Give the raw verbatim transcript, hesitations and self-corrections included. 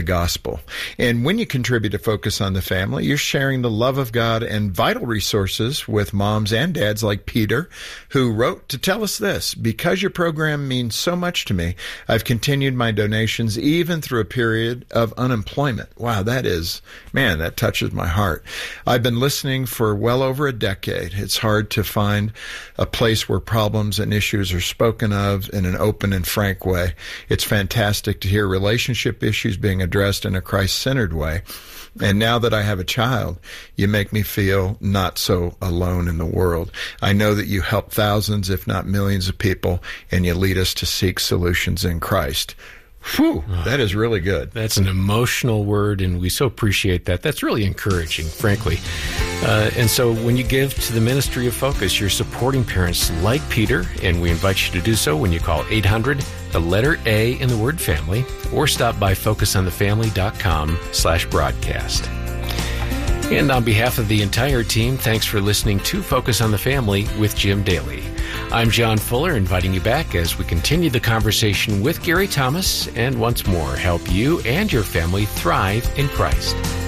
gospel. And when you contribute to Focus on the Family, you're sharing the love of God and vital resources with moms and dads like Peter, who wrote to tell us this: because your program means so much to me, I've continued my donations even through a period of unemployment. Wow, that is, man, that touches my heart. I've been listening for well over a decade. It's hard to find a place where problems and issues are spoken of in an open and frank way. It's fantastic to hear relationship issues being addressed in a Christ-centered way. And now that I have a child, you make me feel not so alone in the world. I know that you help thousands, if not millions of people, and you lead us to seek solutions in Christ. Whew, that is really good. That's an emotional word, and we so appreciate that. That's really encouraging, frankly. Uh, and so when you give to the Ministry of Focus, you're supporting parents like Peter, and we invite you to do so when you call eight hundred, the letter A in the word family, or stop by focusonthefamily.com slash broadcast. And on behalf of the entire team, thanks for listening to Focus on the Family with Jim Daly. I'm John Fuller, inviting you back as we continue the conversation with Gary Thomas and once more help you and your family thrive in Christ.